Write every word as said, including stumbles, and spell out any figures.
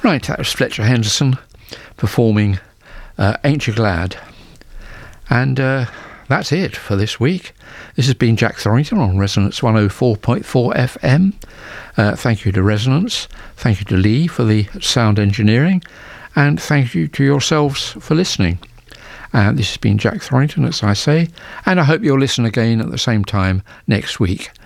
Right, that was Fletcher Henderson performing uh, Ain't You Glad? And uh, that's it for this week. This has been Jack Thorrington on Resonance one oh four point four F M. Uh, thank you to Resonance. Thank you to Lee for the sound engineering. And thank you to yourselves for listening. Uh, this has been Jack Thorrington, as I say. And I hope you'll listen again at the same time next week.